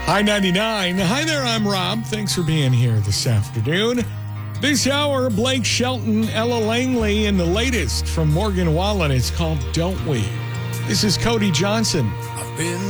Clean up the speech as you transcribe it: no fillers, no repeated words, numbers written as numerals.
Hi 99. Hi there, I'm Rob. Thanks for being here this afternoon. This hour, Blake Shelton, Ella Langley, and the latest from Morgan Wallen. It's called Don't We. This is Cody Johnson. I've been